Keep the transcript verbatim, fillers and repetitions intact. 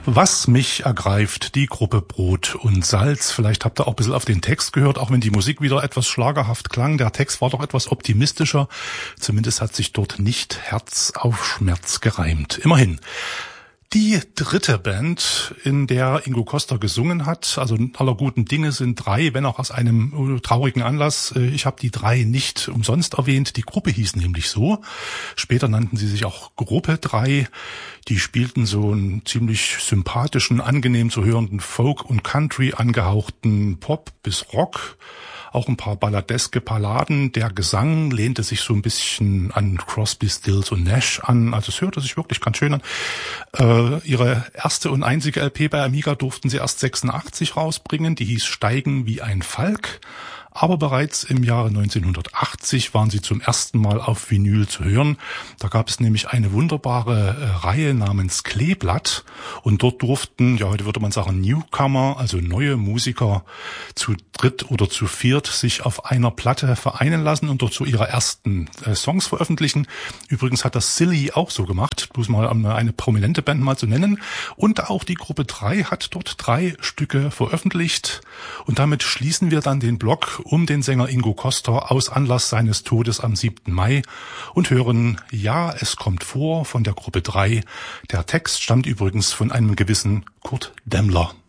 Was mich ergreift, die Gruppe Brot und Salz. Vielleicht habt ihr auch ein bisschen auf den Text gehört, auch wenn die Musik wieder etwas schlagerhaft klang. Der Text war doch etwas optimistischer. Zumindest hat sich dort nicht Herz auf Schmerz gereimt. Immerhin. Die dritte Band, in der Ingo Coster gesungen hat, also aller guten Dinge sind drei, wenn auch aus einem traurigen Anlass. Ich habe die drei nicht umsonst erwähnt. Die Gruppe hieß nämlich so. Später nannten sie sich auch Gruppe drei. Die spielten so einen ziemlich sympathischen, angenehm zu hörenden Folk- und Country angehauchten Pop bis Rock. Auch ein paar balladeske Balladen. Der Gesang lehnte sich so ein bisschen an Crosby, Stills und Nash an. Also es hörte sich wirklich ganz schön an. Äh, ihre erste und einzige L P bei Amiga durften sie erst sechsundachtzig rausbringen. Die hieß Steigen wie ein Falk. Aber bereits im Jahre neunzehnhundertachtzig waren sie zum ersten Mal auf Vinyl zu hören. Da gab es nämlich eine wunderbare äh, Reihe namens Kleeblatt. Und dort durften, ja heute würde man sagen Newcomer, also neue Musiker zu dritt oder zu viert sich auf einer Platte vereinen lassen und dort so ihre ersten äh, Songs veröffentlichen. Übrigens hat das Silly auch so gemacht, bloß mal eine, eine prominente Band mal zu nennen. Und auch die Gruppe drei hat dort drei Stücke veröffentlicht. Und damit schließen wir dann den Block um den Sänger Ingo Coster aus Anlass seines Todes am siebten Mai und hören Ja, es kommt vor von der Gruppe drei. Der Text stammt übrigens von einem gewissen Kurt Demmler.